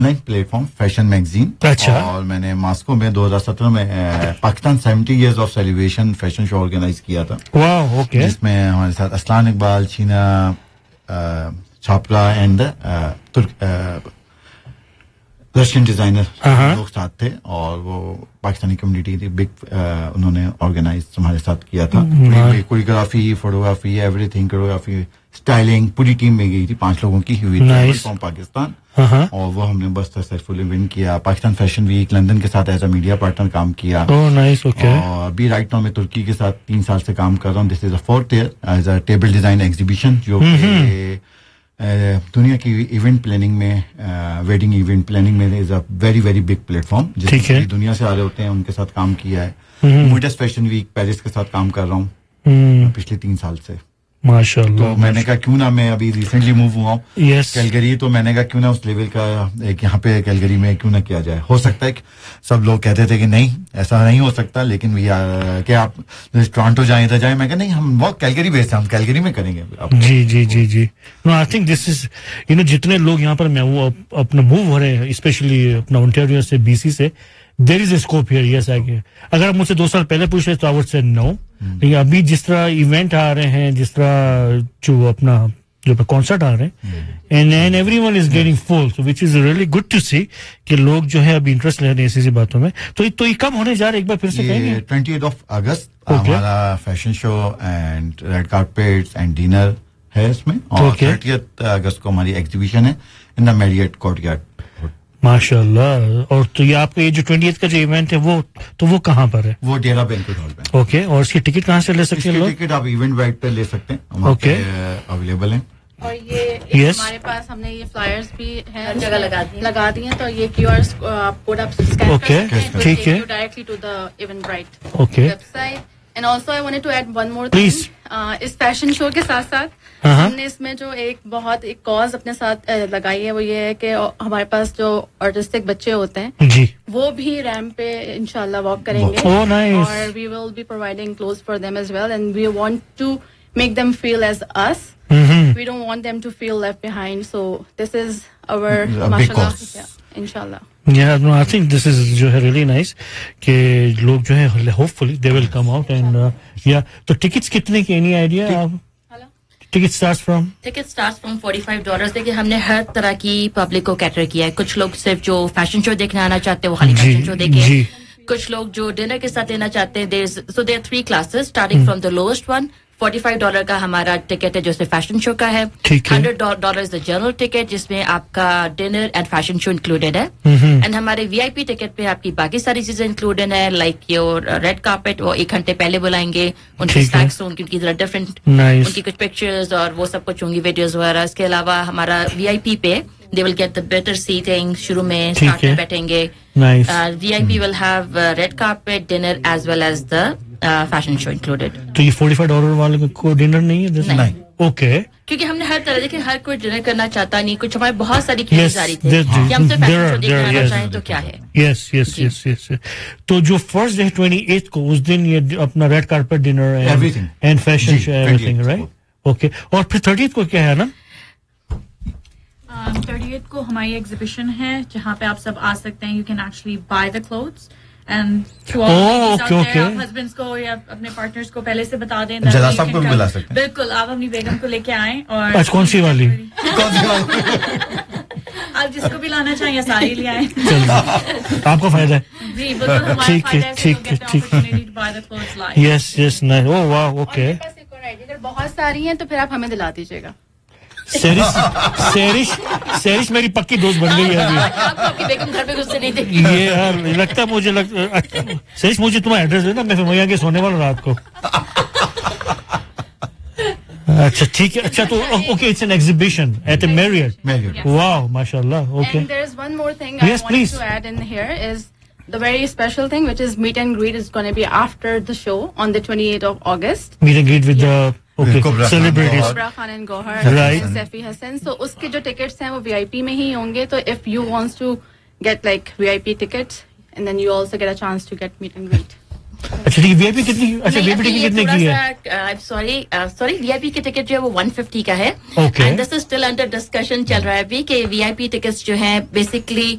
Online platform fashion magazine अच्छा और मैंने मॉस्को में 2017 में Pakistan 70 years of celebration fashion show organise किया था वाह ओके जिसमें हमारे साथ Aslan Iqbal Sheena Chapra and Russian designer लोग साथ थे और वो पाकिस्तानी कम्युनिटी थी बिग उन्होंने ऑर्गेनाइज हमारे साथ किया था choreography photography everything choreography styling पूरी टीम में गई थी 5 लोगों की हुई थी फ्रॉम पाकिस्तान और वो हमने बस सक्सेसफुली विन किया पाकिस्तान फैशन वीक लंदन के साथ एज अ मीडिया पार्टनर काम किया और अभी राइट नाउ मैं तुर्की के साथ 3 साल से काम कर रहा हूँ this is a 4th year as a table design exhibition जो दुनिया की इवेंट प्लानिंग में वेडिंग इवेंट प्लानिंग में is a very very big platform जिसमें दुनिया से आ रहे होते हैं उनके साथ काम किया है मोडस फैशन वीक पेरिस के साथ काम कर रहा हूँ पिछले 3 साल से माशाल्लाह तो मैंने कहा क्यों ना मैं अभी रिसेंटली मूव हुआ हूँ कैलगरी तो मैंने कहा क्यों ना उस लेवल का एक यहाँ पे कैलगरी में क्यों ना किया जाए हो सकता है कि सब लोग कहते थे कि नहीं ऐसा नहीं हो सकता लेकिन भैया क्या आप टोरंटो जाएं इधर जाएं मैं कहा नहीं हम वो कैलगरी बेस्ड हम कैलगरी में करेंगे जी जी जी जी no I think this is जितने लोग यहाँ पर मैं वो अपना मूव हो रहे हैं स्पेशली अपना ओंटारियो से बीसी से there is a scope here yes I अगर आप मुझसे 2 साल पहले पूछ रहे तो आई वुड से नो लेकिन अभी जिस तरह इवेंट आ रहे हैं जिस तरह जो अपना जो कॉन्सर्ट आ रहे हैं and everyone is getting full so which is really good to सी कि लोग जो है अभी इंटरेस्ट ले रहे हैं ऐसी बातों में तो ये कब होने जा रहा है एक बार फिर से कहेंगे 28 अगस्त हमारा fashion show and red carpets and dinner है इसमें और 30 अगस्त को हमारी एग्जीबिशन है इन द मैरियट कोर्टयार्ड माशाल्लाह और तो ये आपका ये जो 28 का जो इवेंट है वो कहाँ पर है वो डेरा बैंक्वेट हॉल में ओके और इसकी टिकट कहाँ से ले सकते हैं लोग टिकट आप इवेंट वाइट पे ले सकते हैं ओके अवेलेबल है और ये हमारे पास हमने ये फ्लायर्स भी है हर जगह लगा दी हैं तो ये क्यूआर कोड आप स्कैन कर सकते हैं ठीक है directly to the Eventbrite okay website and also I wanted to add one more thing इस फैशन शो के साथ साथ हमने इसमें जो एक कॉज अपने साथ लगाई है वो ये है कि हमारे पास जो आर्टिस्टिक बच्चे होते हैं जी वो भी रैंप पे इंशाल्लाह वॉक करेंगे और we will be providing clothes for them as well and we want to make them feel as us. We don't want them to feel left behind. So this is our mashallah, inshallah. Yeah, no, I think this is जो है really nice कि लोग जो है hopefully they will come out and yeah. तो tickets कितने की any idea? Ticket starts from $45. देखिए हमने हर तरह की पब्लिक को कैटर किया है कुछ लोग सिर्फ जो फैशन शो देखने आना चाहते हैं वो खाली फैशन शो देखें कुछ लोग जो डिनर के साथ लेना चाहते हैं so there are 3 classes starting from the lowest one $45 का हमारा टिकट है जो सिर्फ फैशन शो का है $100 द जनरल टिकट जिसमें आपका dinner and fashion show included है एंड हमारे वीआईपी टिकट पे आपकी बाकी सारी चीजें इंक्लूडेड है लाइक योर रेड कार्पेट वो 1 घंटे पहले बुलाएंगे उनके स्नैक्स उनकी जरा डिफरेंट उनकी कुछ पिक्चर्स और वो सब कुछ होंगी वीडियोस वगैरह इसके अलावा हमारा वीआईपी पे they will get the better seating शुरू में स्टार्ट में बैठेंगे VIP will have red carpet dinner as well as the fashion show included तो ये $45 वाले को डिनर नहीं है नहीं ओके क्योंकि हमने हर तरह देखिए हर कोई डिनर करना चाहता नहीं कुछ हमारे बहुत सारी क्वेरीज आ रही थी कि हम सिर्फ फैशन शो देखना चाहें तो क्या है यस तो जो फर्स्ट डे 28 को उस दिन ये अपना red carpet dinner and fashion show everything right okay और फिर 30th को क्या है ना 30th को हमारी एग्जीबिशन है जहाँ पे आप सब आ सकते हैं you can actually by the clothes and आप हस्बैंड्स को या अपने पार्टनर्स को पहले से बता दें जरा सबको बुला सकते हैं बिल्कुल आप अपनी बेगम को लेके आएं और आज कौन सी वाली आप जिसको भी लाना चाहें या सारी ले आएं आपको फायदा है जी बिल्कुल हमारा ठीक यस नाइस ओह वाह ओके अगर बहुत सारी हैं तो फिर आप हमें दिला दीजिएगा सेरिश मेरी पक्की दोस्त बन गई है आपको आपकी बेगम घर पे गुस्से नहीं देगी ये यार लगता सेरिश मुझे तुम्हारा एड्रेस देना मैं फिर वहीं आके सोने वाला रात को अच्छा ठीक है अच्छा तो okay it's an exhibition at Marriott wow माशाल्लाह okay and there is one more thing I want to add in here is the very special thing which is meet and greet is going to be after the show on the 28th of August meet and greet with the celebrities Kubra Khan and Gohar right and Safi Hassan so uske jo tickets hain wo VIP mein hi honge so if you wants to get like VIP tickets and then you also get a chance to get meet and greet अच्छा ठीक VIP कितनी अच्छा VIP ticket कितने की है sorry VIP की ticket जो है वो 150 का है and this is still under discussion चल रहा है अभी कि VIP टिकट्स जो हैं बेसिकली